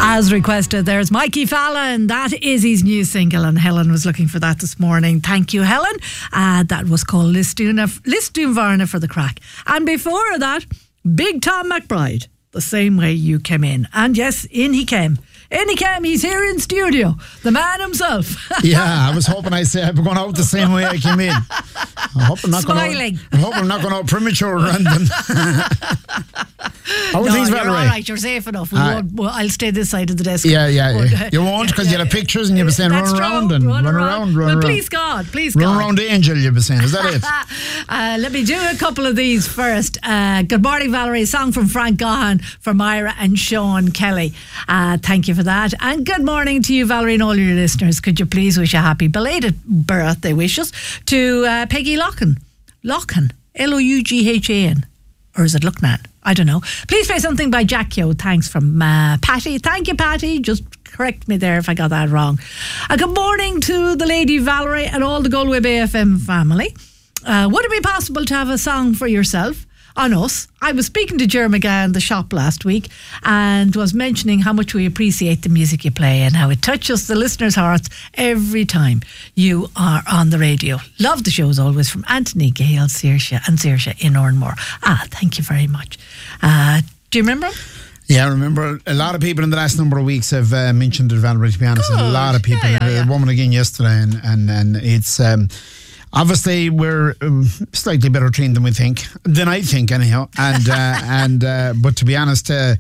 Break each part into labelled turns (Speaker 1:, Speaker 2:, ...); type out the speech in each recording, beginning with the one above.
Speaker 1: As requested, there's Mikey Fallon. That is his new single, and Helen was looking for that this morning. Thank you, Helen. That was called Listún Varna for the crack. And before that, Big Tom McBride, The Same Way You Came In. And yes, in he came. In he came, he's here in studio. The man himself.
Speaker 2: Yeah, I was hoping I'd say I'm going out the same way I came in. I hope I'm not
Speaker 1: Smiling.
Speaker 2: I hope I'm not going out premature, Randon. How are things,
Speaker 1: you're
Speaker 2: Valerie?
Speaker 1: all right, you're safe enough. I'll stay this side of the desk.
Speaker 2: Yeah. You won't, because you'll have pictures and you'll be saying run around.
Speaker 1: Well, please God.
Speaker 2: Run around the angel, you'll be saying. Is that it?
Speaker 1: Let me do a couple of these first. Good morning, Valerie. A song from Frank Gahan for Myra and Sean Kelly. Thank you for that. And good morning to you, Valerie, and all your listeners. Could you please wish a happy belated birthday wishes to Peggy Loughan. Loughan. Loughan. Or is it Luckman? I don't know. Please play something by Jack Yo. Thanks from Patty. Thank you, Patty. Just correct me there if I got that wrong. Good morning to the lady Valerie and all the Galway Bay FM family. Would it be possible to have a song for yourself on us? I was speaking to Ger McGann in the shop last week and was mentioning how much we appreciate the music you play and how it touches the listeners' hearts every time you are on the radio. Love the shows always, from Anthony, Gail, Saoirse in Oranmore. Thank you very much. Do you remember him?
Speaker 2: Yeah, I remember a lot of people in the last number of weeks have mentioned it, Valerie, to be honest.
Speaker 1: Good.
Speaker 2: A lot of people.
Speaker 1: Yeah.
Speaker 2: A woman again yesterday, and it's... obviously, we're slightly better trained than I think, anyhow. And but to be honest, I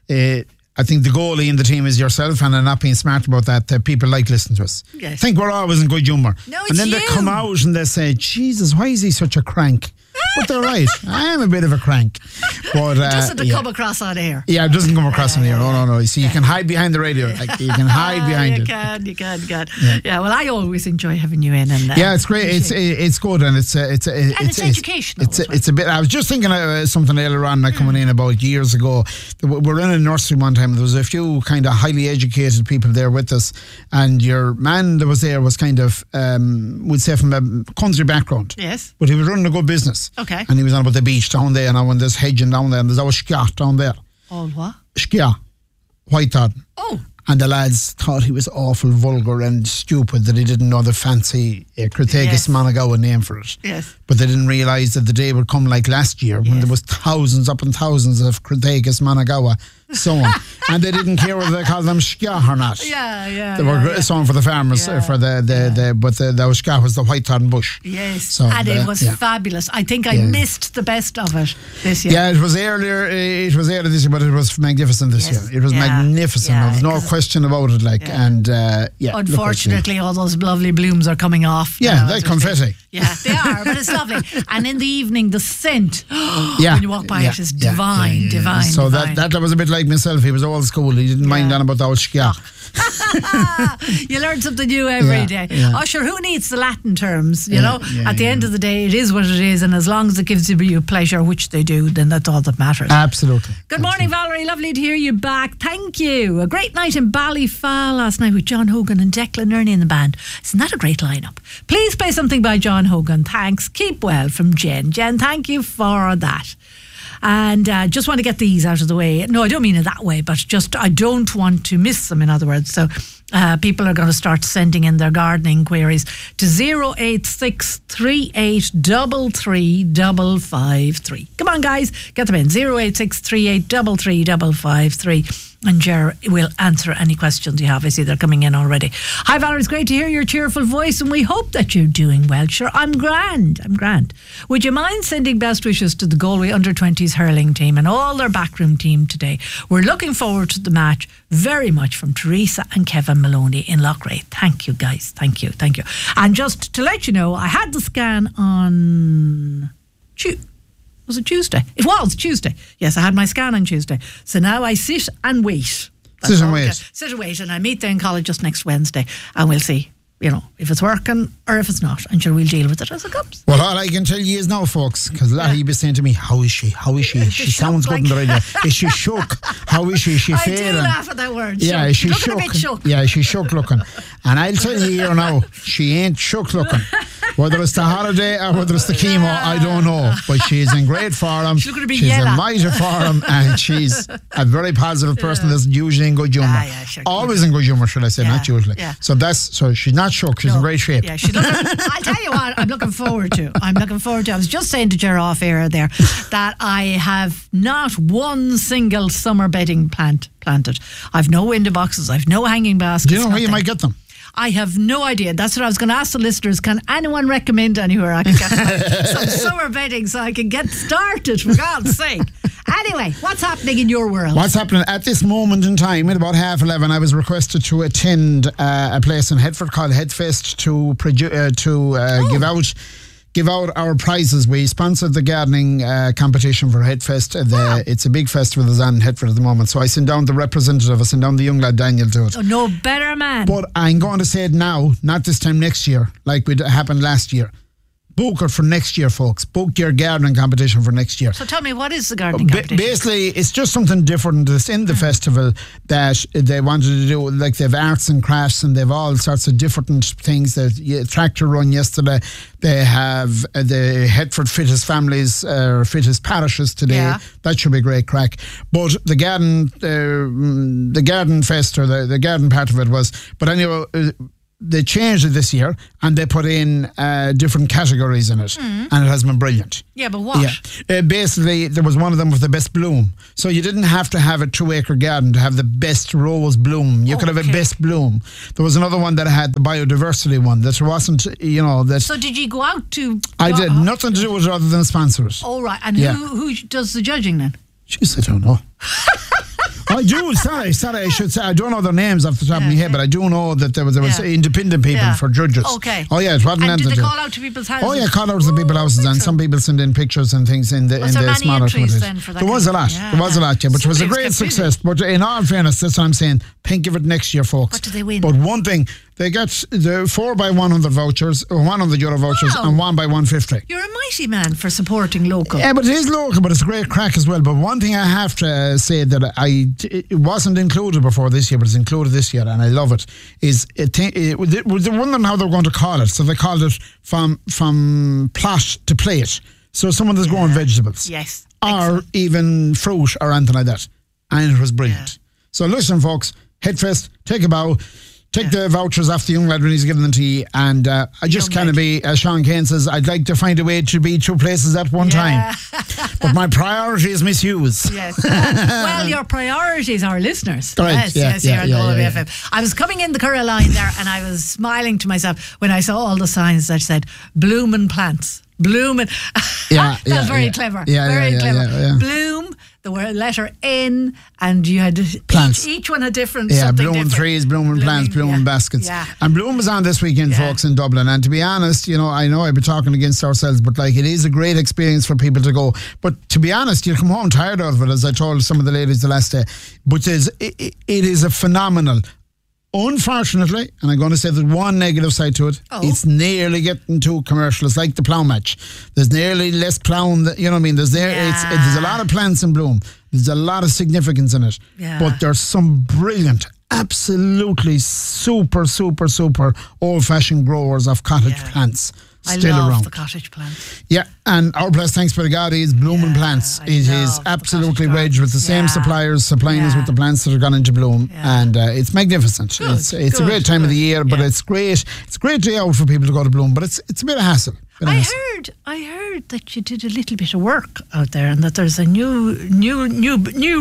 Speaker 2: think the goalie in the team is yourself, and I'm not being smart about that. People like listening to us.
Speaker 1: Yes.
Speaker 2: I think we're always in good humour.
Speaker 1: No, it's
Speaker 2: and then
Speaker 1: you.
Speaker 2: they come out and they say, Jesus, why is he such a crank? But they're right. I am a bit of a crank. But,
Speaker 1: Doesn't come across on air.
Speaker 2: Yeah, it doesn't come across on air. No. You see, you can hide behind the radio. Like, you can hide behind it.
Speaker 1: You can. Yeah, well, I always enjoy having you in. And
Speaker 2: yeah, it's great. It's good, and it's
Speaker 1: educational.
Speaker 2: It's a bit. I was just thinking of something earlier on, coming in about years ago. We're in a nursery one time. There was a few kind of highly educated people there with us, and your man that was there was kind of, we'd say, from a country background.
Speaker 1: Yes.
Speaker 2: But he was running a good business.
Speaker 1: Okay.
Speaker 2: And he was on about the beach down there, and there's hedging down there, and there's always skia down there.
Speaker 1: All what?
Speaker 2: Skia. White tartan.
Speaker 1: Oh.
Speaker 2: And the lads thought he was awful vulgar and stupid, that he didn't know the fancy Crataegus Managawa name for it.
Speaker 1: Yes.
Speaker 2: But they didn't realise that the day would come like last year when there was thousands upon thousands of Crataegus Managawa sown. And they didn't care whether they called them skia or not.
Speaker 1: Yeah.
Speaker 2: They were sown for the farmers, but the skia was the white tartan bush.
Speaker 1: Yes.
Speaker 2: So,
Speaker 1: and it was fabulous. I think I missed the best of it this year.
Speaker 2: Yeah, it was earlier this year, but it was magnificent this year. It was magnificent. There's no question about it.
Speaker 1: Unfortunately, all those lovely blooms are coming off.
Speaker 2: Yeah, like confetti.
Speaker 1: Yeah, they are, but it's lovely. And in the evening, the scent when you walk by it is divine.
Speaker 2: So
Speaker 1: divine.
Speaker 2: that was a bit like myself. He was old school. He didn't mind on about the old skia.
Speaker 1: You learn something new every day.
Speaker 2: Yeah.
Speaker 1: Oh, sure, who needs the Latin terms? At the end of the day, it is what it is, and as long as it gives you pleasure, which they do, then that's all that matters.
Speaker 2: Absolutely.
Speaker 1: Good morning, Valerie. Lovely to hear you back. Thank you. A great night in Ballyfal last night with John Hogan and Declan Ernie in the band. Isn't that a great lineup? Please play something by John Hogan. Thanks. Keep well, from Jen. Jen, thank you for that. And just want to get these out of the way. No, I don't mean it that way, but just I don't want to miss them, in other words. So people are going to start sending in their gardening queries to 08638335553. Come on, guys, get them in. 08638335553. And Ger will answer any questions you have. I see they're coming in already. Hi, Valerie, it's great to hear your cheerful voice, and we hope that you're doing well. Sure, I'm grand. Would you mind sending best wishes to the Galway Under-20s hurling team and all their backroom team today? We're looking forward to the match very much, from Teresa and Kevin Maloney in Loughrea. Thank you, guys. Thank you. And just to let you know, I had the scan on Was it Tuesday? It was Tuesday. Yes, I had my scan on Tuesday. So now I sit and wait.
Speaker 2: Sit and wait.
Speaker 1: Sit and wait. And I meet the oncology just next Wednesday. And we'll see, if it's working or if it's not. And sure, we'll deal with it as it comes.
Speaker 2: Well, all I can tell you is now, folks, because a lot of you be saying to me, how is she? She sounds good in the radio. Is she shook? How is she? Is she fair?
Speaker 1: I do laugh at that word.
Speaker 2: Yeah, is she shook?
Speaker 1: A bit shook.
Speaker 2: Yeah, she's shook looking. And I'll tell you here now, she ain't shook looking. Whether it's the holiday or whether it's the chemo, I don't know. But she's in great form.
Speaker 1: She's looking to be
Speaker 2: She's
Speaker 1: yellow.
Speaker 2: in mighty form, and she's a very positive person that's usually in good humour.
Speaker 1: Sure.
Speaker 2: Always in good humour, should I say, not usually.
Speaker 1: Yeah.
Speaker 2: So she's not shook, she's in great shape.
Speaker 1: Yeah, she's looking, I'll tell you what, I'm looking forward to. I was just saying to Ger off air there that I have not one single summer bedding plant planted. I've no window boxes, I've no hanging baskets.
Speaker 2: Do you know where you
Speaker 1: nothing.
Speaker 2: might get them?
Speaker 1: I have no idea. That's what I was going to ask the listeners. Can anyone recommend anywhere I can get some summer bedding so I can get started, for God's sake? Anyway, what's happening in your world?
Speaker 2: What's happening at this moment in time? At about 11:30, I was requested to attend a place in Headford called Headfest to give out our prizes. We sponsored the gardening competition for Headfest. It's a big festival that's on in Headford at the moment. So I sent down the representative, I sent down the young lad Daniel to it.
Speaker 1: Oh, no better man.
Speaker 2: But I'm going to say it now, not this time next year, like it happened last year. Book it for next year, folks. Book your gardening competition for next year.
Speaker 1: So tell me, what is the gardening competition?
Speaker 2: Basically, it's just something different that's in the festival that they wanted to do. Like they've arts and crafts, and they've all sorts of different things. That tractor run yesterday. They have the Headford Fittest Families, Fittest Parishes today.
Speaker 1: Yeah.
Speaker 2: That should be great crack. But the garden fest, or the garden part of it was. But anyway. They changed it this year and they put in different categories in it, and it has been brilliant.
Speaker 1: Yeah, but what?
Speaker 2: Yeah. Basically, there was one of them with the best bloom. So you didn't have to have a 2-acre garden to have the best rose bloom. You could have a best bloom. There was another one that had the biodiversity one that wasn't, that.
Speaker 1: So did you go out to...
Speaker 2: I did nothing to do with it other than sponsor it.
Speaker 1: Oh, right. And who does the judging then?
Speaker 2: Jeez, I don't know. I do. Sorry. I should say I don't know their names off the top of my head, but I do know that there was independent people for judges.
Speaker 1: Okay.
Speaker 2: Oh yeah, it wasn't.
Speaker 1: And did they call out to people's houses?
Speaker 2: Oh yeah, call out to the people's houses, and some people send in pictures and things in the smaller
Speaker 1: entries then for that?
Speaker 2: There was a lot. There was a lot, yeah, but it was a great success. But in all fairness, that's what I'm saying. Think of it next year, folks.
Speaker 1: What do they win?
Speaker 2: But one thing. They get the 4x100 vouchers, or €100 vouchers, and 1x150.
Speaker 1: You're a mighty man for supporting local.
Speaker 2: Yeah, but it is local, but it's a great crack as well. But one thing I have to say that it wasn't included before this year, but it's included this year, and I love it. They're wondering how they're going to call it, so they called it from plot to plate. So someone that's growing vegetables,
Speaker 1: yes,
Speaker 2: or even fruit or anything like that, and it was brilliant. Yeah. So listen, folks, Headfest, take a bow. Take the vouchers off the young lad when he's giving them to you. And I just kind of be, as Sean Kane says, I'd like to find a way to be 2 places at one time. But my priority is Miss Hughes.
Speaker 1: Yes. Well, your priorities are listeners.
Speaker 2: Right.
Speaker 1: Yes, here at All of FM. I was coming in the Curra line there and I was smiling to myself when I saw all the signs that said bloomin' plants. Bloomin'. That's very clever. Very clever. Bloom. The word letter N, and you had
Speaker 2: plants.
Speaker 1: Each one had different.
Speaker 2: Blooming trees, blooming plants, blooming baskets. Yeah. And Bloom was on this weekend, folks, in Dublin. And to be honest, I know I've been talking against ourselves, but it is a great experience for people to go. But to be honest, you come home tired of it, as I told some of the ladies the last day. But it is a phenomenal. Unfortunately, and I'm going to say there's one negative side to it, it's nearly getting too commercial. It's like the plough match. There's nearly less ploughing, you know what I mean? There's a lot of plants in bloom. There's a lot of significance in it. Yeah. But there's some brilliant, absolutely super, super, super old-fashioned growers of cottage plants.
Speaker 1: I
Speaker 2: still
Speaker 1: love
Speaker 2: around.
Speaker 1: the cottage plants.
Speaker 2: Yeah, and our place, thanks be to God, is blooming plants. It is absolutely wedged with the same suppliers supplying us with the plants that are gone into bloom, and it's magnificent. Good, it's a great time of the year, but it's great. It's a great day out for people to go to bloom, but it's a bit of hassle.
Speaker 1: I heard that you did a little bit of work out there, and that there's a new room in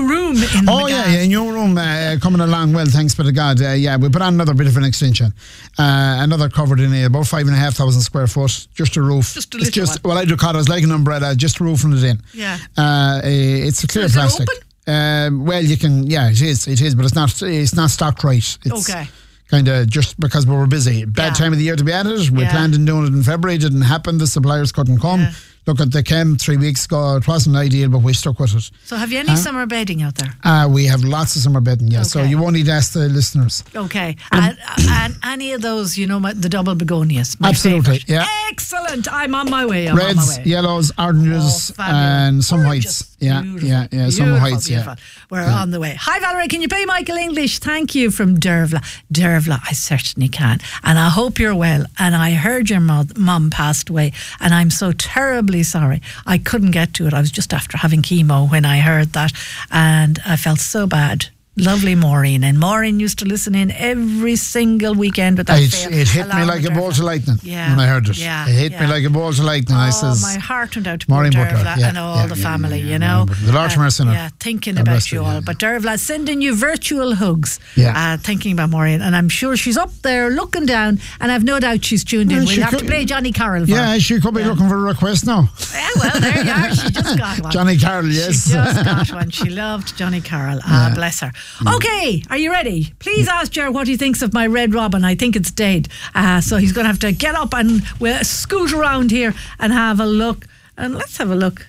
Speaker 1: the
Speaker 2: new room coming along well, thanks be to God. We put on another bit of an extension, another covered in here, about 5,500 square foot, just a roof.
Speaker 1: Just a little one.
Speaker 2: Well, I do call it like an umbrella, just roofing it in.
Speaker 1: Yeah.
Speaker 2: It's a clear plastic. Well, you can. Yeah, it is, but it's not stocked right. It's kind of just because we were busy. Bad time of the year to be at it. We planned on doing it in February. It didn't happen. The suppliers couldn't come. Yeah. Look, they came 3 weeks ago. It wasn't ideal, but we stuck with it.
Speaker 1: So have you any summer bedding out there?
Speaker 2: We have lots of summer bedding, yeah. Okay. So you won't need to ask the listeners.
Speaker 1: Okay. And any of those, the double begonias.
Speaker 2: Absolutely,
Speaker 1: favorite. Yeah. Excellent. I'm on my way.
Speaker 2: Reds, yellows, oranges, and some whites. Yeah,
Speaker 1: Beautiful.
Speaker 2: yeah. Summer Heights,
Speaker 1: Beautiful. We're on the way. Hi, Valerie. Can you play Michael English? Thank you from Dervla. Dervla, I certainly can. And I hope you're well. And I heard your mum passed away. And I'm so terribly sorry. I couldn't get to it. I was just after having chemo when I heard that. And I felt so bad. Lovely Maureen. And Maureen used to listen in every single weekend with that
Speaker 2: It hit me like a bolt of lightning when I heard it.
Speaker 1: Yeah,
Speaker 2: it hit me like a bolt of lightning. I says,
Speaker 1: my heart went out to
Speaker 2: Maureen
Speaker 1: Dervla
Speaker 2: Butler,
Speaker 1: and all the family, you know.
Speaker 2: The Lord Mercy.
Speaker 1: Yeah, thinking about you all. But Dervla, sending you virtual hugs.
Speaker 2: Yeah.
Speaker 1: Thinking about Maureen. And I'm sure she's up there looking down, and I've no doubt she's tuned in. We'll have to play Johnny Carroll for her.
Speaker 2: She could be looking for a request now.
Speaker 1: Yeah, well, there you are. She just got one.
Speaker 2: Johnny Carroll, yes.
Speaker 1: She just got one. She loved Johnny Carroll. Bless her. Okay, are you ready? Please ask Ger what he thinks of my Red Robin. I think it's dead. So he's going to have to get up and we'll scoot around here and have a look. And let's have a look.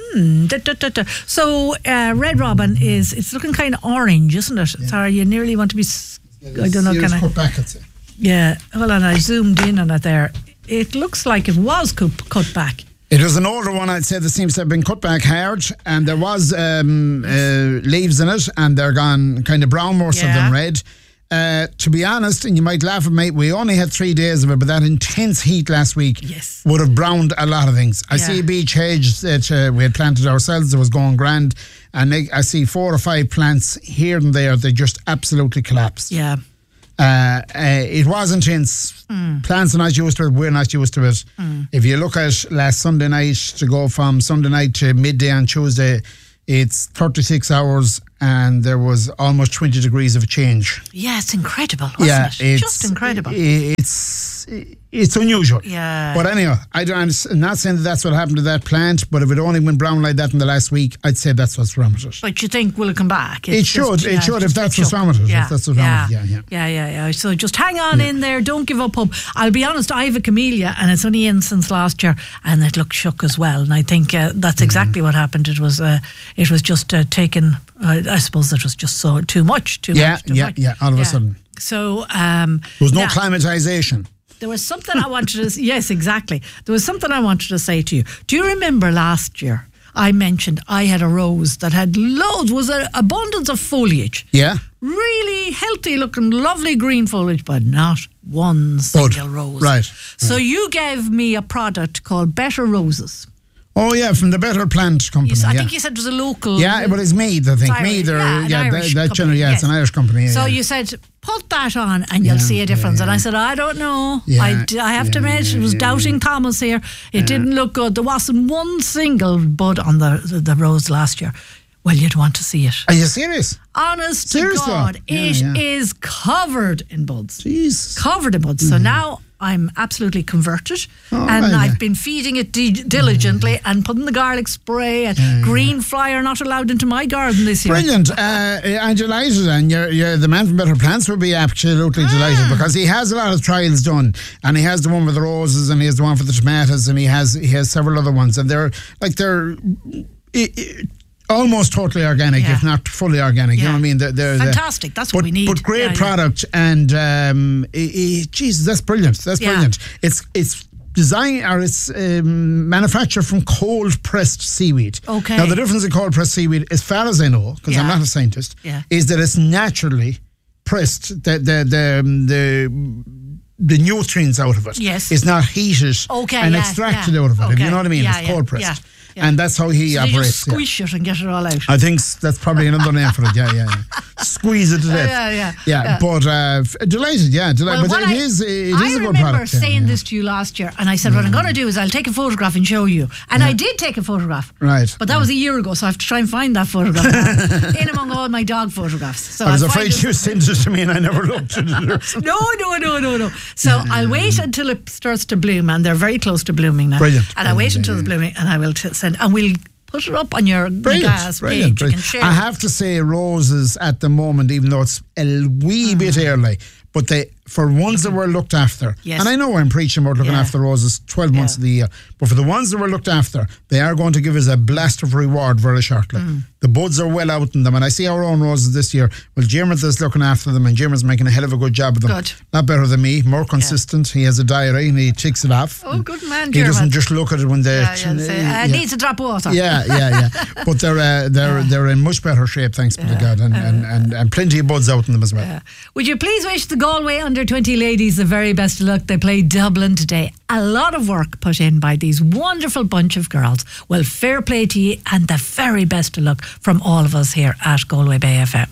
Speaker 1: So Red Robin it's looking kind of orange, isn't it? Yeah. Sorry, you nearly want to be, I don't know, kind of
Speaker 2: cut back, I'd say.
Speaker 1: Yeah, hold on, I zoomed in on it there. It looks like it was cut back.
Speaker 2: It was an older one, I'd say, that seems to have been cut back hard, and there was leaves in it, and they're gone kind of brown, more so than red. To be honest, and you might laugh at me, we only had 3 days of it, but that intense heat last week would have browned a lot of things. I see a beech hedge that we had planted ourselves that was going grand, and I see 4 or 5 plants here and there, they just absolutely collapsed.
Speaker 1: Yeah.
Speaker 2: It was intense. Plants are not used to it, we're not used to it. If you look at last Sunday night, to go from Sunday night to midday on Tuesday, it's 36 hours and there was almost 20 degrees of change.
Speaker 1: Yeah, it's incredible, wasn't it? Just incredible.
Speaker 2: It's unusual.
Speaker 1: Yeah.
Speaker 2: But anyhow, I'm not saying that that's what happened to that plant, but if it only went brown like that in the last week, I'd say that's what's wrong with it.
Speaker 1: But you think, will it come back?
Speaker 2: It should, if that's what's wrong with it. If that's what's wrong with it,
Speaker 1: yeah. So just hang on in there, don't give up hope. I'll be honest, I have a camellia and it's only in since last year and it looked shook as well. And I think that's exactly what happened. It was just taken, I suppose it was just too much.
Speaker 2: Yeah, all of a sudden.
Speaker 1: So
Speaker 2: there was no climatization.
Speaker 1: There was something I wanted to... Yes, exactly. There was something I wanted to say to you. Do you remember last year I mentioned I had a rose that had loads, was an abundance of foliage.
Speaker 2: Yeah.
Speaker 1: Really healthy looking, lovely green foliage, but not one single rose.
Speaker 2: Right.
Speaker 1: So you gave me a product called Better Roses.
Speaker 2: Oh yeah, from the Better Plant Company.
Speaker 1: Yes, I think you said it was a local.
Speaker 2: Yeah, but it's Meath, I think.
Speaker 1: Meath,
Speaker 2: it's an Irish company.
Speaker 1: So you said, put that on and you'll see a difference. And I said, I don't know. I have to admit, it was doubting Thomas here. It didn't look good. There wasn't one single bud on the rose last year. Well, you'd want to see it.
Speaker 2: Are you serious?
Speaker 1: Honest to God, it is covered in buds.
Speaker 2: Jeez.
Speaker 1: Covered in buds. So now I'm absolutely converted, and I've been feeding it diligently and putting the garlic spray and green fly are not allowed into my garden this year.
Speaker 2: Brilliant. I'm delighted, and you're the man from Better Plants will be absolutely delighted because he has a lot of trials done, and he has the one with the roses and he has the one for the tomatoes and he has several other ones, and they're almost totally organic, if not fully organic. You know what I mean? They're
Speaker 1: fantastic. That's what we need.
Speaker 2: But great product, and Jesus, that's brilliant. That's brilliant. It's designed or it's manufactured from cold pressed seaweed. Okay. Now the difference in cold pressed seaweed, as far as I know, because I'm not a scientist, is that it's naturally pressed. The nutrients out of it.
Speaker 1: Yes.
Speaker 2: It's not heated and extracted out of it. If you know what I mean? It's cold pressed. Yeah. And that's how he operates.
Speaker 1: Just squish it and get it all out.
Speaker 2: I think that's probably another name for it. Yeah. Squeeze it to death. But delighted. Well, but it is a good product.
Speaker 1: I remember saying this to you last year, and I said, what I'm going to do is I'll take a photograph and show you. And I did take a photograph.
Speaker 2: Right.
Speaker 1: But that was a year ago, so I have to try and find that photograph now, in among all my dog photographs. So
Speaker 2: I was afraid you sent it to me and I never looked at it.
Speaker 1: No. So I'll wait until it starts to bloom, and they're very close to blooming now.
Speaker 2: Brilliant.
Speaker 1: And I'll wait until it's blooming, and I will send, and we'll put it up on your gas page. You can share.
Speaker 2: I have to say, roses at the moment, even though it's a wee bit early, but for ones that were looked after,
Speaker 1: Yes.
Speaker 2: and I know I'm preaching about looking after roses 12 months of the year, but for the ones that were looked after, they are going to give us a blast of reward very shortly. The buds are well out in them, and I see our own roses this year. Well, Jermith is looking after them, and Jermith's making a hell of a good job of them.
Speaker 1: Good.
Speaker 2: Not better than me, more consistent. He has a diary and he ticks it off.
Speaker 1: Oh, good man,
Speaker 2: He doesn't
Speaker 1: Jermith.
Speaker 2: just look at it when they...
Speaker 1: Needs a drop of water.
Speaker 2: Yeah. But they're in much better shape, thanks be to God, and plenty of buds out in them as well.
Speaker 1: Would you please wish the Galway under-20 ladies the very best of luck? They play Dublin today. A lot of work put in by these wonderful bunch of girls. Well, fair play to you and the very best of luck from all of us here at Galway Bay FM.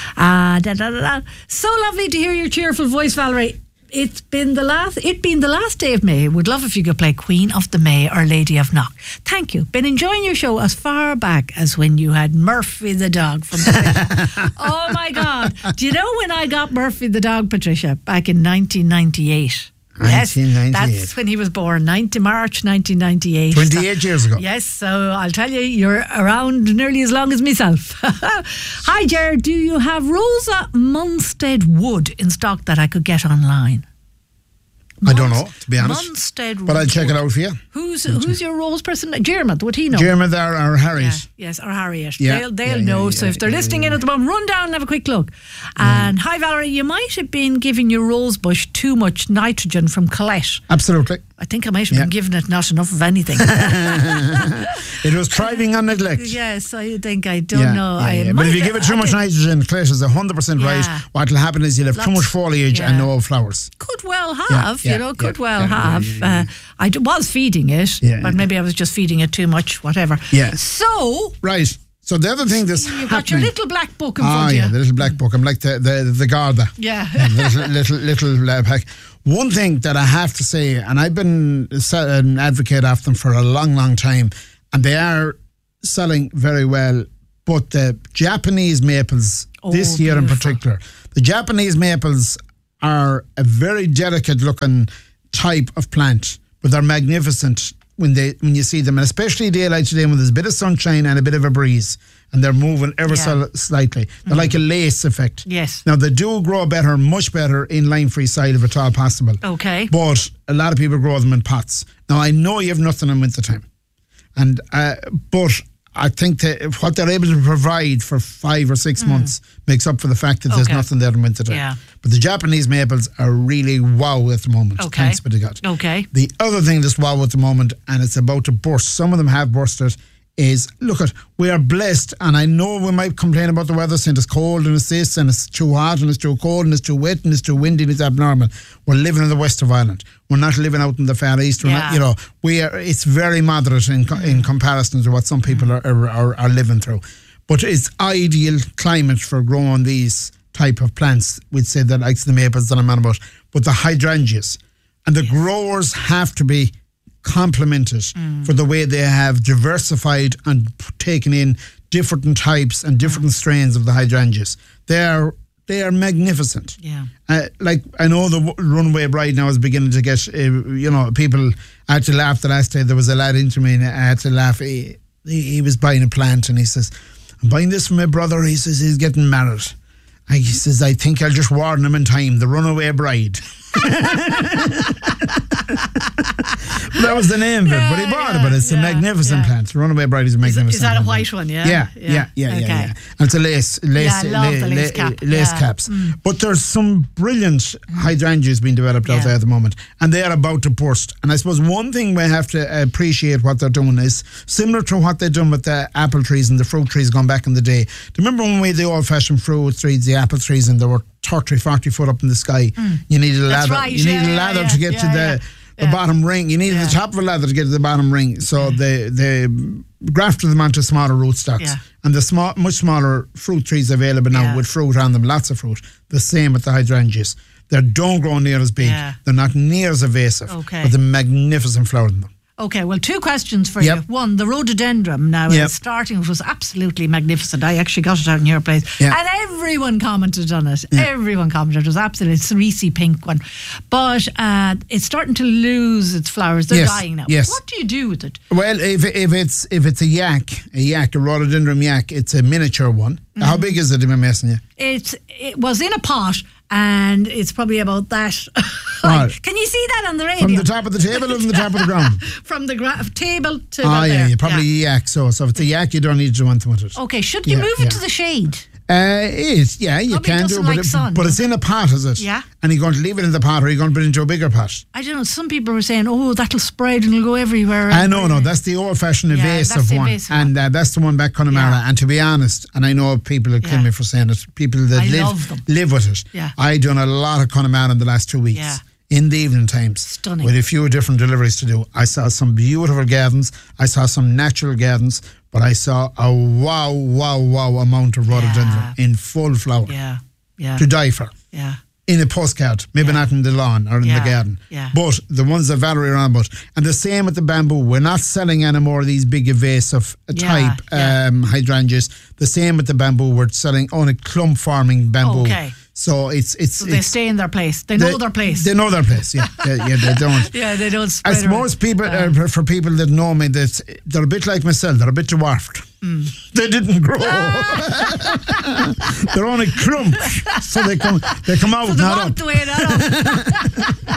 Speaker 1: So lovely to hear your cheerful voice, Valerie. It's been the last day of May. Would love if you could play Queen of the May or Lady of Knock. Thank you. Been enjoying your show as far back as when you had Murphy the dog from Patricia. Oh my God. Do you know when I got Murphy the dog, Patricia, back in 1998? Yes,
Speaker 2: 1998.
Speaker 1: that's when he was born, March 1998.
Speaker 2: 28 years ago.
Speaker 1: Yes, so I'll tell you, you're around nearly as long as myself. Hi, Ger, do you have Rosa Munstead wood in stock that I could get online?
Speaker 2: I don't know, to be honest.
Speaker 1: Munstead
Speaker 2: But I'll check it
Speaker 1: wood.
Speaker 2: out for you.
Speaker 1: Who's your rose person? Jermith, would he know?
Speaker 2: Jermith or Harriet.
Speaker 1: Yes, or Harriet.
Speaker 2: Yeah,
Speaker 1: They'll
Speaker 2: yeah,
Speaker 1: know.
Speaker 2: yeah,
Speaker 1: So
Speaker 2: yeah,
Speaker 1: if they're
Speaker 2: yeah,
Speaker 1: listening
Speaker 2: yeah,
Speaker 1: in at the moment, run down and have a quick look. And hi, Valerie, you might have been giving your rose bush too much nitrogen from Colette.
Speaker 2: Absolutely.
Speaker 1: I think I might have been giving it not enough of anything.
Speaker 2: It was thriving on neglect.
Speaker 1: Yes, I think I don't know.
Speaker 2: But if you give it too much nitrogen, Colette is 100% right. What will happen is you'll have too much foliage and no flowers.
Speaker 1: Could well have, could well have.
Speaker 2: Yeah.
Speaker 1: I was feeding it, but maybe I was just feeding it too much, whatever.
Speaker 2: Yeah.
Speaker 1: So...
Speaker 2: Right. So the other thing that's
Speaker 1: You've got your
Speaker 2: happening...
Speaker 1: little black book in front of you.
Speaker 2: the little black book. I'm like the Garda.
Speaker 1: Yeah.
Speaker 2: little pack. One thing that I have to say, and I've been an advocate of them for a long, long time, and they are selling very well, but the Japanese maples this year in particular, the Japanese maples are a very delicate looking type of plant, but they're magnificent when you see them, and especially daylight today when there's a bit of sunshine and a bit of a breeze, and they're moving ever so slightly. They're like a lace effect.
Speaker 1: Yes.
Speaker 2: Now, they do grow better, much better in lime-free soil if at all possible.
Speaker 1: Okay.
Speaker 2: But a lot of people grow them in pots. Now, I know you have nothing in winter time, but I think that what they're able to provide for 5 or 6 months makes up for the fact that there's nothing there in winter time.
Speaker 1: Yeah.
Speaker 2: But the Japanese maples are really wow at the moment.
Speaker 1: Okay.
Speaker 2: Thanks be to God.
Speaker 1: Okay.
Speaker 2: The other thing that's wow at the moment, and it's about to burst, some of them have bursted, is, we are blessed, and I know we might complain about the weather saying it's cold and it's this and it's too hot and it's too cold and it's too wet and it's too windy and it's abnormal. We're living in the west of Ireland. We're not living out in the far east. We're not, it's very moderate in comparison to what some people are living through. But it's ideal climate for growing these type of plants. We'd say that likes the maples that I'm on about, but the hydrangeas. And the growers have to be complimented for the way they have diversified and taken in different types and different strains of the hydrangeas. They are magnificent.
Speaker 1: Yeah.
Speaker 2: I know the Runaway Bride now is beginning to get, people had to laugh the last day. There was a lad into me and I had to laugh. He was buying a plant and he says, I'm buying this for my brother. He says he's getting married. And he says, I think I'll just warn him in time. The Runaway Bride. That was the name of it, but he bought it. But it's a magnificent plant. Runaway Bride is a magnificent.
Speaker 1: Is that a white one? Yeah.
Speaker 2: Yeah. And it's a lace
Speaker 1: I love the lace cap.
Speaker 2: Lace caps. But there's some brilliant hydrangeas being developed out there at the moment, and they are about to burst. And I suppose one thing we have to appreciate what they're doing is similar to what they've done with the apple trees and the fruit trees gone back in the day. Do you remember when we had the old-fashioned fruit trees, the apple trees, and they were 30, 40 foot up in the sky? You needed a ladder.
Speaker 1: Right.
Speaker 2: You needed a ladder to get to the bottom ring. You needed the top of a ladder to get to the bottom ring. So they grafted them onto smaller rootstocks.
Speaker 1: Yeah.
Speaker 2: And the much smaller fruit trees available now with fruit on them, lots of fruit. The same with the hydrangeas. They don't grow near as big. Yeah. They're not near as evasive.
Speaker 1: Okay.
Speaker 2: But the magnificent flower in them.
Speaker 1: Okay, well, 2 questions for you. One, the rhododendron now is starting, which was absolutely magnificent. I actually got it out in your place. And everyone commented on it. Everyone commented. It was absolutely cerise pink one. But it's starting to lose its flowers. They're dying now. What do you do with it?
Speaker 2: Well, if it's a rhododendron yak, it's a miniature one. How big is it, Mason? Yeah.
Speaker 1: It was in a pot, and it's probably about that.
Speaker 2: Right.
Speaker 1: Can you see that on the radio?
Speaker 2: From the top of the table or from the top of the ground?
Speaker 1: From the table to
Speaker 2: Oh, yeah,
Speaker 1: there.
Speaker 2: probably yak. So if it's a yak, you don't need to want to put it.
Speaker 1: Okay, should you move it to the shade?
Speaker 2: You
Speaker 1: Probably
Speaker 2: can do
Speaker 1: doesn't
Speaker 2: it,
Speaker 1: like sun,
Speaker 2: but it's in a pot, is it?
Speaker 1: Yeah.
Speaker 2: And you're going to leave it in the pot, or you're going to put it into a bigger pot?
Speaker 1: I don't know. Some people were saying, "Oh, that'll spread and it'll go everywhere."
Speaker 2: No, that's the old-fashioned evasive
Speaker 1: the
Speaker 2: one,
Speaker 1: evasive
Speaker 2: and that's the one back Connemara.
Speaker 1: Yeah.
Speaker 2: And to be honest, and I know people will kill me for saying it, people that
Speaker 1: love them.
Speaker 2: live with it.
Speaker 1: Yeah.
Speaker 2: I done a lot of Connemara in the last 2 weeks.
Speaker 1: Yeah.
Speaker 2: In the evening times.
Speaker 1: Stunning.
Speaker 2: With a few different deliveries to do. I saw some beautiful gardens. I saw some natural gardens. But I saw a wow amount of rhododendron in full flower.
Speaker 1: Yeah.
Speaker 2: To die for.
Speaker 1: Yeah.
Speaker 2: In a postcard. Maybe not in the lawn or in the garden.
Speaker 1: Yeah.
Speaker 2: But the ones that Valerie are on about. And the same with the bamboo. We're not selling any more of these big evasive type hydrangeas. The same with the bamboo. We're selling only clump forming bamboo.
Speaker 1: Okay.
Speaker 2: So
Speaker 1: so they stay in their place. They know their place.
Speaker 2: They know their place. Yeah, they don't.
Speaker 1: Yeah, they don't spread.
Speaker 2: As most people, for people that know me, that they're a bit like myself. They're a bit dwarfed. They didn't grow. They're only clumps, so they come out
Speaker 1: so
Speaker 2: not
Speaker 1: up.
Speaker 2: up.
Speaker 1: The way that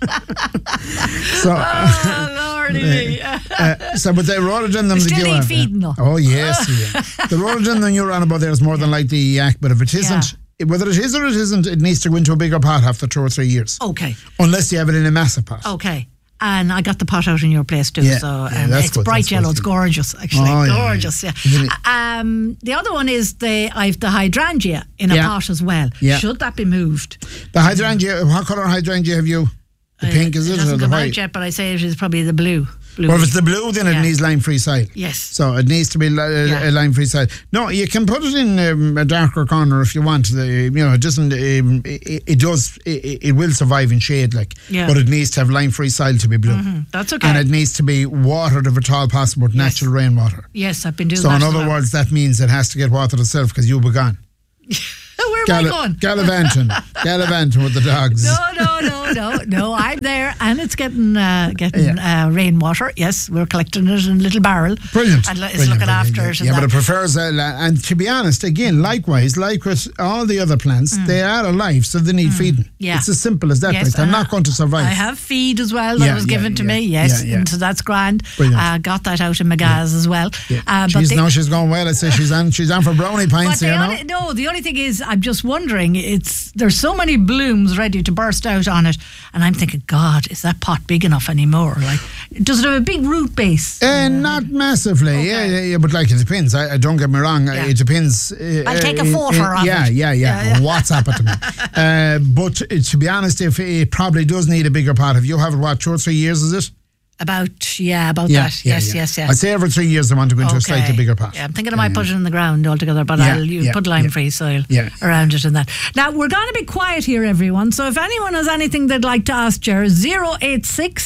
Speaker 2: So,
Speaker 1: Lordy.
Speaker 2: but the rhododendron
Speaker 1: They
Speaker 2: that
Speaker 1: still
Speaker 2: you
Speaker 1: need
Speaker 2: have,
Speaker 1: feeding though.
Speaker 2: Oh yes, the rhododendron you're on about there is more than likely yak, but if it isn't. Whether it is or it isn't, it needs to go into a bigger pot after 2 or 3 years.
Speaker 1: Okay.
Speaker 2: Unless you have it in a massive pot.
Speaker 1: Okay. And I got the pot out in your place too.
Speaker 2: Yeah,
Speaker 1: so
Speaker 2: that's
Speaker 1: it's
Speaker 2: good,
Speaker 1: bright
Speaker 2: that's
Speaker 1: yellow.
Speaker 2: good.
Speaker 1: It's gorgeous, actually.
Speaker 2: Oh,
Speaker 1: gorgeous, yeah. The other one is I've the hydrangea in a pot as well.
Speaker 2: Yeah.
Speaker 1: Should that be moved?
Speaker 2: The hydrangea, what colour hydrangea have you? The pink, is it?
Speaker 1: It hasn't
Speaker 2: or the
Speaker 1: come
Speaker 2: white?
Speaker 1: out yet, but I say it is probably the blue.
Speaker 2: Well, if it's the blue, then it needs lime-free soil.
Speaker 1: Yes.
Speaker 2: So it needs to be a lime-free soil. No, you can put it in a darker corner if you want. It doesn't. It will survive in shade, but it needs to have lime-free soil to be blue.
Speaker 1: Mm-hmm. That's okay.
Speaker 2: And it needs to be watered if at all possible with natural rainwater.
Speaker 1: Yes, I've been doing
Speaker 2: that. So in
Speaker 1: other
Speaker 2: words, that means it has to get watered itself because you'll be gone.
Speaker 1: Where am I going?
Speaker 2: Gallivanting with the dogs.
Speaker 1: No. I'm there, and it's getting rainwater. Yes, we're collecting it in a little barrel.
Speaker 2: Brilliant.
Speaker 1: And it's looking after it.
Speaker 2: But it prefers, and to be honest, again, likewise, like with all the other plants, they are alive, so they need feeding.
Speaker 1: Yeah.
Speaker 2: It's as simple as that.
Speaker 1: Yes,
Speaker 2: they're not going to survive.
Speaker 1: I have feed as well that was given to me. Yes, and so that's grand. Got that out in McGa's as well.
Speaker 2: Yeah. She's going well. I'd say she's on for brownie pints.
Speaker 1: The only thing is, I'm just wondering. There's so many blooms ready to burst out on it, and I'm thinking, God, is that pot big enough anymore? Like, does it have a big root base?
Speaker 2: Not massively. Okay. Yeah, but it depends. I don't get me wrong. It depends.
Speaker 1: I'll take a photo of it.
Speaker 2: Yeah. WhatsApp it to me. But to be honest, if it probably does need a bigger pot. If you have it, 2 or 3 years, is it?
Speaker 1: About that. Yes.
Speaker 2: I'd say every 3 years I want to go into a slightly bigger pot.
Speaker 1: Yeah, I'm thinking I might put it in the ground altogether, but I'll put lime-free soil around it and that. Now, we're going to be quiet here, everyone, so if anyone has anything they'd like to ask Ger, 086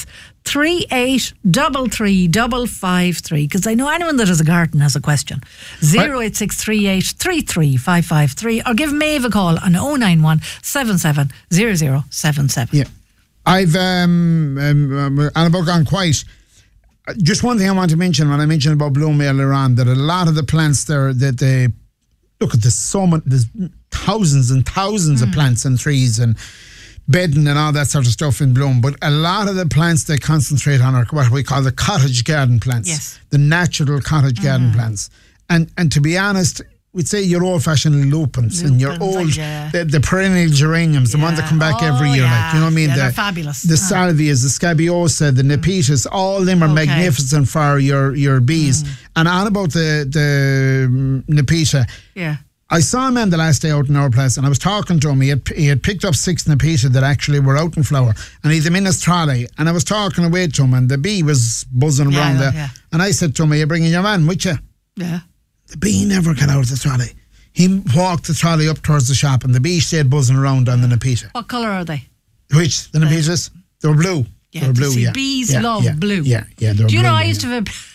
Speaker 1: 3833 553, because I know anyone that has a garden has a question. 086 3833 553, or give Maeve a call on 091 77 0077.
Speaker 2: Yeah. I've about gone quiet. Just one thing I want to mention when I mentioned about bloom earlier on, that a lot of the plants there that they look at, there's thousands and thousands of plants and trees and bedding and all that sort of stuff in bloom, but a lot of the plants they concentrate on are what we call the cottage garden plants, the natural cottage garden plants, and to be honest, we'd say your old-fashioned lupins and your old, the perennial geraniums, the ones that come back every year, like, you know what I mean?
Speaker 1: They're fabulous.
Speaker 2: The salvias, the scabiosa, the nepetas, all of them are magnificent for your bees. And on about the nepeta, I saw a man the last day out in our place, and I was talking to him. He had picked up 6 nepeta that actually were out in flower, and he had them in his trolley. And I was talking away to him, and the bee was buzzing around there. Yeah. And I said to him, "Are you bringing your man with you?"
Speaker 1: Yeah.
Speaker 2: The bee never got out of the trolley. He walked the trolley up towards the shop, and the bee stayed buzzing around on the nepeta.
Speaker 1: What colour are they?
Speaker 2: Which? The nepetas? They were blue.
Speaker 1: Yeah,
Speaker 2: they were blue,
Speaker 1: bees love blue.
Speaker 2: Yeah, they were blue.
Speaker 1: Do you know, I used to have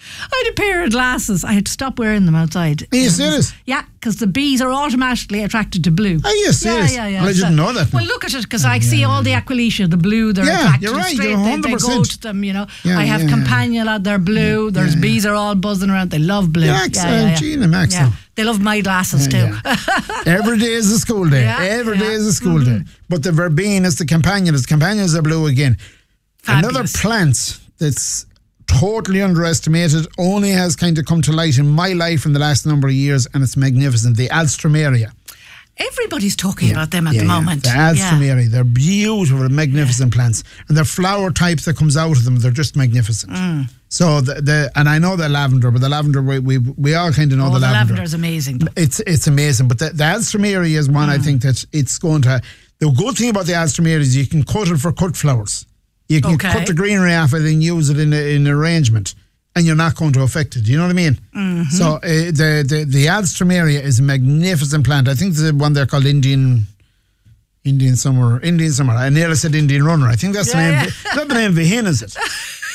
Speaker 1: I had a pair of glasses. I had to stop wearing them outside.
Speaker 2: Are you serious?
Speaker 1: Yeah, because the bees are automatically attracted to blue.
Speaker 2: Are you serious?
Speaker 1: Yeah.
Speaker 2: Well, I didn't know that.
Speaker 1: Well, look at it, because I see all the Aquileia, the blue, they're attracted
Speaker 2: you're right,
Speaker 1: straight.
Speaker 2: you're 100%.
Speaker 1: They go to them,
Speaker 2: Yeah,
Speaker 1: I have Campanula, they're blue. There's bees are all buzzing around. They love blue.
Speaker 2: Gina, Max.
Speaker 1: Yeah. They love my glasses too.
Speaker 2: Every day is a school day. Every day is a school day. But the verbenas, the campanulas are blue again.
Speaker 1: Fabulous.
Speaker 2: Another plant that's totally underestimated, only has kind of come to light in my life in the last number of years, and it's magnificent. The Alstroemeria.
Speaker 1: Everybody's talking about them at the moment.
Speaker 2: The Alstroemeria. They're beautiful, magnificent plants. And the flower types that comes out of them, they're just magnificent. So and I know the lavender, but the lavender we all kind of know the lavender.
Speaker 1: The lavender is amazing.
Speaker 2: It's amazing, but the Alstroemeria is one I think that it's going to. The good thing about the Alstroemeria is you can cut it for cut flowers. You can cut the greenery off it and use it in arrangement, and you're not going to affect it. You know what I mean? Mm-hmm. So the Alstroemeria is a magnificent plant. I think there's one there called Indian Summer. I nearly said Indian Runner. I think that's the name. Not the name of the hen, is it?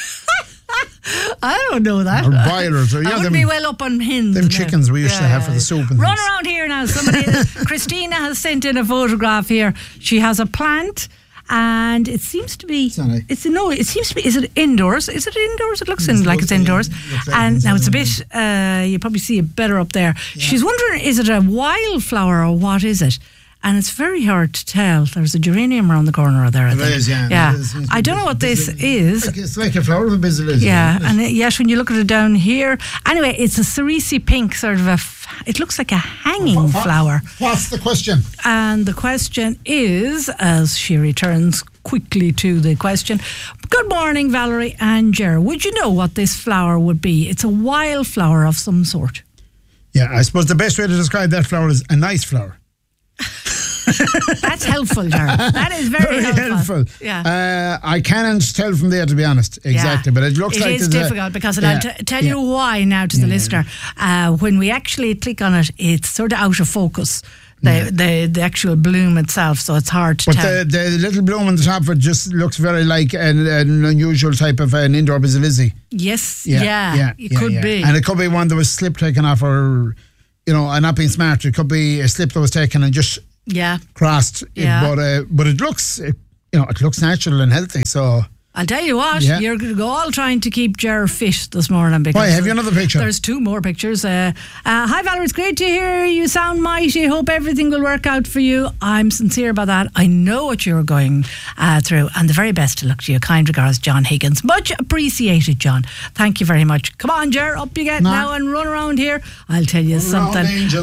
Speaker 1: I don't know that.
Speaker 2: Or boilers. Or,
Speaker 1: I wouldn't be well up on hens.
Speaker 2: Them chickens we used to have for the soup. And
Speaker 1: Run around here now. Christina has sent in a photograph here. She has a plant. And it seems to be. It seems to be. Is it indoors? Is it indoors? It looks like it's indoors. And now it's a bit. You probably see it better up there. Yeah. She's wondering, is it a wildflower or what is it? And it's very hard to tell. There's a geranium around the corner there.
Speaker 2: It is, yeah.
Speaker 1: I don't know what this is.
Speaker 2: It's like a flower of a basilisk.
Speaker 1: Yeah, and yes, when you look at it down here. Anyway, it's a cerise pink sort of it looks like a hanging flower.
Speaker 2: What's the question?
Speaker 1: And the question is, as she returns quickly to the question, good morning, Valerie and Ger. Would you know what this flower would be? It's a wildflower of some sort.
Speaker 2: Yeah, I suppose the best way to describe that flower is a nice flower.
Speaker 1: That's helpful, Ger. That is very helpful.
Speaker 2: Yeah. I can't tell from there, to be honest, exactly, but it looks like
Speaker 1: it is difficult because I'll tell you why now to the listener. When we actually click on it, it's sort of out of focus. The actual bloom itself, so it's hard to tell.
Speaker 2: But the little bloom on the top of it just looks very like an unusual type of an indoor basilisk.
Speaker 1: Yes, it could be.
Speaker 2: And it could be one that was slip taken off, or I'm not being smart. It could be a slip that was taken and just crossed. But it looks natural and healthy. So
Speaker 1: I'll tell you what, you're all trying to keep Ger fit this morning. Because
Speaker 2: why, have you another picture?
Speaker 1: There's two more pictures. Hi Valerie, it's great to hear you sound mighty. Hope everything will work out for you. I'm sincere about that. I know what you're going through, and the very best to look to you. Kind regards, John Higgins. Much appreciated, John. Thank you very much. Come on, Ger, up you get now and run around here. I'll tell you something.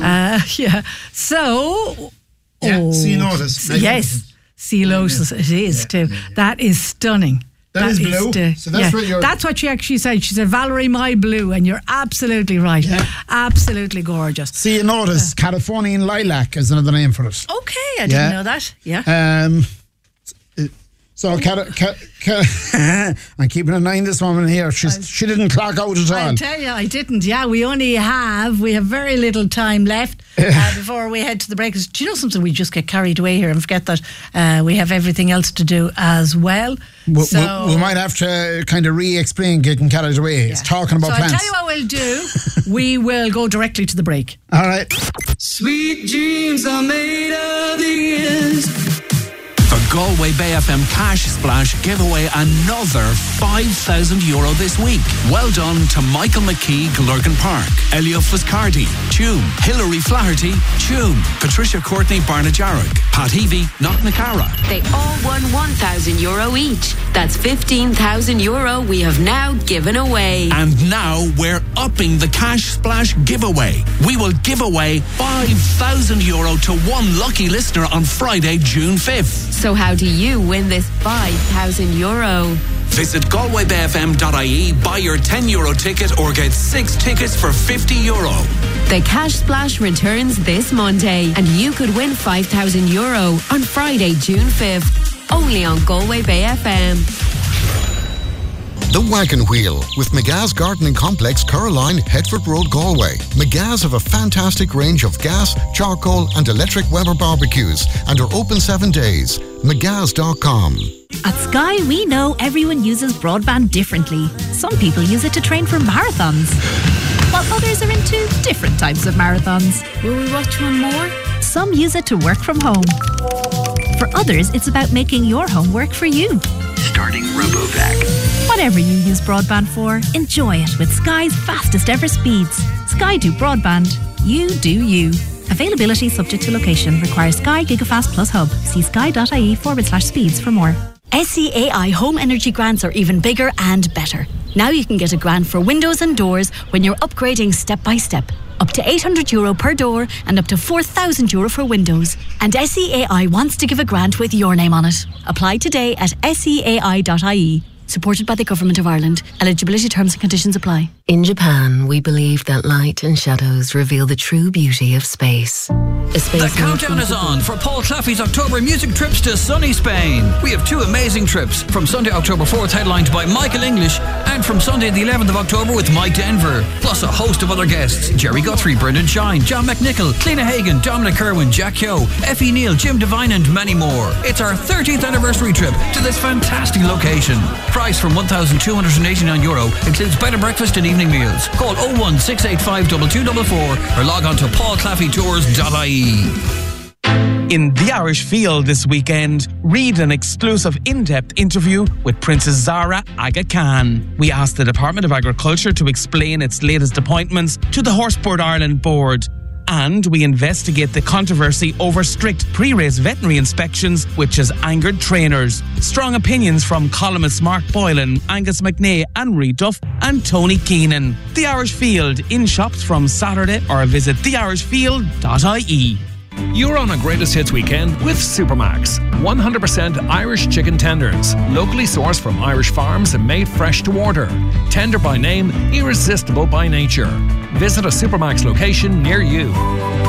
Speaker 1: So
Speaker 2: Ceanothus.
Speaker 1: Yes, Ceanothus it is too. That is stunning.
Speaker 2: That is blue. So
Speaker 1: that's what she actually said. She said, Valerie, my blue. And you're absolutely right. Yeah. Absolutely gorgeous.
Speaker 2: Ceanothus, Californian lilac is another name for it.
Speaker 1: Okay, I didn't know that. Yeah.
Speaker 2: So I'm keeping an eye on this woman here. She didn't clock out at all.
Speaker 1: I tell you, I didn't. Yeah, we have very little time left before we head to the break. Do you know something? We just get carried away here and forget that we have everything else to do as well.
Speaker 2: We might have to kind of re-explain getting carried away. It's talking about plants.
Speaker 1: I'll tell you what we'll do. We will go directly to the break.
Speaker 2: All right.
Speaker 3: Sweet dreams are made of these.
Speaker 4: The Galway Bay FM Cash Splash gave away another €5,000 this week. Well done to Michael McKee, Lurgan Park, Elio Foscardi, Tuam, Hilary Flaherty, Tuam, Patricia Courtney, Barnajarrock, Pat Heavey, Knocknacara.
Speaker 5: They all won €1,000 each. That's €15,000 we have now given away.
Speaker 4: And now we're upping the Cash Splash giveaway. We will give away €5,000 to one lucky listener on Friday, June 5th.
Speaker 5: So how do you win this €5,000?
Speaker 4: Visit galwaybayfm.ie, buy your €10 ticket or get 6 tickets for €50.
Speaker 5: The Cash Splash returns this Monday and you could win €5,000 on Friday, June 5th. Only on Galway Bay FM.
Speaker 6: The Wagon Wheel with McGath's Gardening Complex, Caroline, Headford Road, Galway. McGath's have a fantastic range of gas, charcoal and electric Weber barbecues and are open 7 days. McGaths.com.
Speaker 7: At Sky, we know everyone uses broadband differently. Some people use it to train for marathons, while others are into different types of marathons.
Speaker 5: Will we watch one more?
Speaker 7: Some use it to work from home. For others, it's about making your home work for you.
Speaker 8: Starting RoboVac.
Speaker 7: Whatever you use broadband for, enjoy it with Sky's fastest ever speeds. Sky do broadband. You do you. Availability subject to location. Requires Sky Gigafast Plus Hub. See sky.ie/speeds for more.
Speaker 9: SEAI home energy grants are even bigger and better. Now you can get a grant for windows and doors when you're upgrading step by step. Up to €800 per door and up to €4,000 for windows. And SEAI wants to give a grant with your name on it. Apply today at seai.ie. Supported by the Government of Ireland. Eligibility terms and conditions apply.
Speaker 10: In Japan, we believe that light and shadows reveal the true beauty of space.
Speaker 11: The countdown is on for Paul Claffey's October music trips to sunny Spain. We have 2 amazing trips. From Sunday, October 4th, headlined by Michael English, and from Sunday, the 11th of October with Mike Denver. Plus a host of other guests. Jerry Guthrie, Brendan Shine, John McNichol, Cliona Hagan, Dominic Kerwin, Jack Kyo, Effie Neal, Jim Devine and many more. It's our 30th anniversary trip to this fantastic location. Price from €1,289. Includes bed and breakfast and evening meals. Call 01685 2244 or log on to paulclaffeytours.ie.
Speaker 12: In The Irish Field this weekend, read an exclusive in-depth interview with Princess Zara Aga Khan. We asked the Department of Agriculture to explain its latest appointments to the Horseboard Ireland board. And we investigate the controversy over strict pre-race veterinary inspections, which has angered trainers. Strong opinions from columnists Mark Boylan, Angus McNay, Anne-Marie Duff and Tony Keenan. The Irish Field, in shops from Saturday or visit theirishfield.ie.
Speaker 13: You're on a Greatest Hits weekend with Supermax. 100% Irish chicken tenders, locally sourced from Irish farms and made fresh to order. Tender by name, irresistible by nature. Visit a Supermax location near you.